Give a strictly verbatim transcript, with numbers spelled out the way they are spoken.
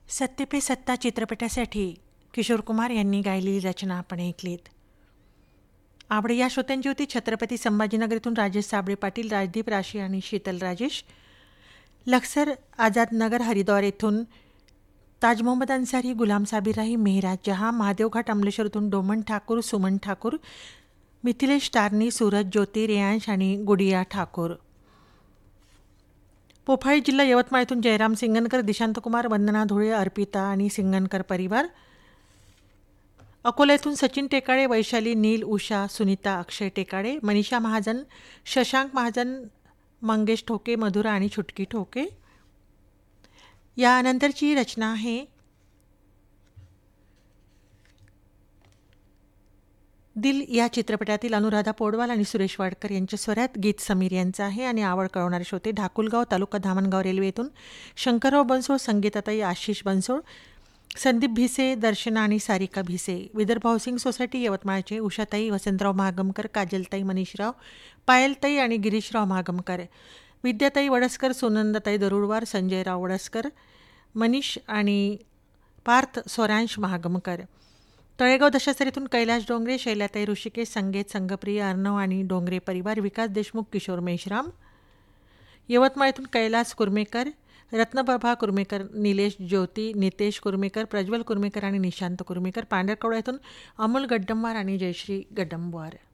सत्ते पे सत्ता चित्रपटासाठी किशोर कुमार यांनी गायलेली रचना आपण ऐकलीत. आवडे या श्रोत्यांची होती छत्रपती संभाजीनगर इथून राजेश साबळे पाटील, राजदीप राशी आणि शीतल राजेश. लक्सर आझाद नगर हरिद्वार येथून ताज मोहम्मद अन्सारी, गुलाम साबिर राही, मेहराज जहां, महादेवघाट अमलेश्वर इथून डोमन ठाकूर, सुमन ठाकूर, मिथिलेश तारणी, सूरज ज्योती, रेयांश आणि गुडिया ठाकूर. पोफाळी जिल्हा यवतमाळ इथून जयराम सिंगनकर, दिशांत कुमार, वंदना धुळे, अर्पिता आणि सिंगनकर परिवार. अकोला येथून सचिन टेकाळे, वैशाली, नील, उषा, सुनीता, अक्षय टेकाळे, मनीषा महाजन, शशांक महाजन, मंगेश ठोके, मधुरा आणि छुटकी ठोके. यानंतरची रचना आहे दिल या चित्रपटातील अनुराधा पौडवाल आणि सुरेश वाडकर यांच्या स्वरात. गीत समीर यांचं आहे आणि आवड कळवणारे श्रोते ढाकुलगाव तालुका धामणगाव रेल्वे येथून शंकरराव बनसोड, संगीताताई, आशिष बनसोड, संदीप भिसे, दर्शना आणि सारिका भिसे. विदर्भ हाऊसिंग सोसायटी यवतमाळचे उषाताई, वसंतराव महागमकर, काजलताई, मनीषराव, पायलताई आणि गिरीशराव महागमकर. विद्याताई वडसकर, सुनंदाताई दरुडवार, संजयराव वडसकर, मनीष आणि पार्थ स्वरांश महागमकर. तळेगाव दशासरीतून कैलास डोंगरे, शैलाताई ऋषिकेश, संगीत संगप्रिय, अर्णव आणि डोंगरे परिवार. विकास देशमुख, किशोर मेश्राम. यवतमाळ येथून कैलास कुर्मेकर, रत्नप्रभा कुर्मेकर, निलेश ज्योती, नितेश कुर्मेकर, प्रज्वल कुर्मेकर आणि निशांत कुर्मेकर. पांढरकवडा येथून अमोल गड्डमवार आणि जयश्री गड्डमवार.